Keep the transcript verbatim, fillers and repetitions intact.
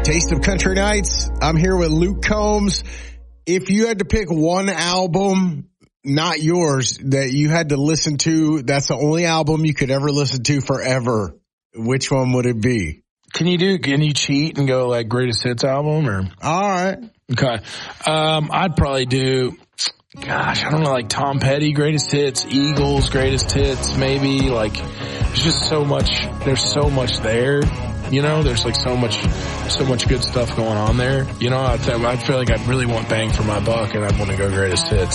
Taste of Country Nights. I'm here with Luke Combs. If you had to pick one album, not yours, that you had to listen to, that's the only album you could ever listen to forever, which one would it be? Can you do, can you cheat and go like greatest hits album or? All right. Okay. Um, I'd probably do, gosh, I don't know, like Tom Petty, greatest hits, Eagles, greatest hits, maybe. Like, there's just so much, there's so much there. You know, there's like so much, so much good stuff going on there. You know, I'd, I'd feel like I'd really want bang for my buck and I'd want to go greatest hits.